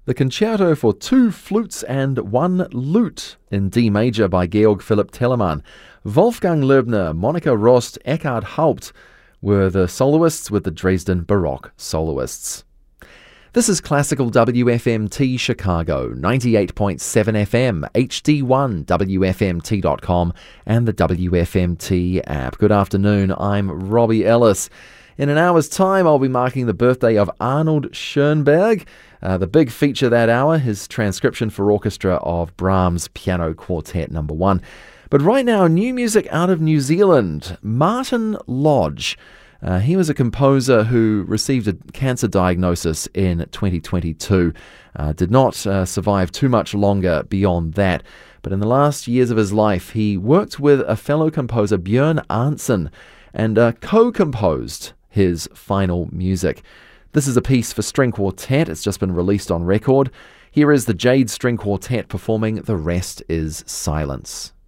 The Concerto for Two Flutes and One Lute in D major by Georg Philipp Telemann. Wolfgang Loebner, Monika Rost, Eckhard Haupt were the soloists with the Dresden Baroque soloists. This is Classical WFMT Chicago, 98.7 FM, HD1, WFMT.com and the WFMT app. Good afternoon, I'm Robbie Ellis. In an hour's time, I'll be marking the birthday of Arnold Schoenberg. The big feature that hour, his transcription for orchestra of Brahms' Piano Quartet No. 1. But right now, new music out of New Zealand. Martin Lodge. He was a composer who received a cancer diagnosis in 2022. Did not survive too much longer beyond that. But in the last years of his life, he worked with a fellow composer, Björn Arntzen, and co-composed his final music. This is a piece for string quartet. It's just been released on record. Here is the Jade String Quartet performing The Rest is Silence.